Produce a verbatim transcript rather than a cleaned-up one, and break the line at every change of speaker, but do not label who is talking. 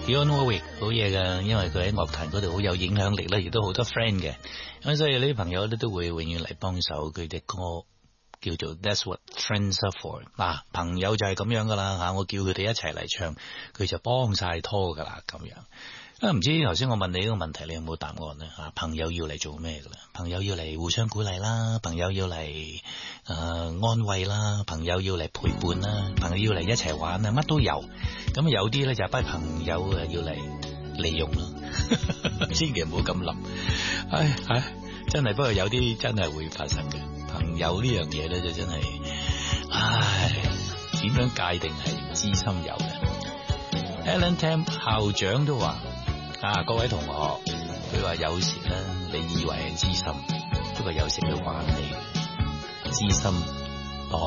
Dionne Warwick 好嘢㗎，因為佢喺樂壇嗰度好有影響力啦，亦都好多 friend 嘅，咁所以呢啲朋友咧都會永遠嚟幫手佢啲歌。叫做 That's what friends are for 嗱、啊，朋友就係咁樣噶啦吓，我叫佢哋一齊嚟唱，佢就幫晒拖噶啦咁樣。啊，唔知頭先我問你呢個問題，你有冇答案呢？吓、啊，朋友要嚟做咩噶啦？朋友要嚟互相鼓勵啦，朋友要嚟誒、呃、安慰啦，朋友要嚟陪伴啦，朋友要嚟一齊玩啊，乜都有。咁有啲咧就係朋友誒要嚟利用咯，千祈唔好咁諗。唉唉，真係不過有啲真係會發生嘅。朋友呢樣嘢咧就真係，唉，點樣界定係知心友嘅 ？Alan Tam 校長都話：啊，各位同學，佢話有時咧，你以為係知心，不過有時佢玩你，知心。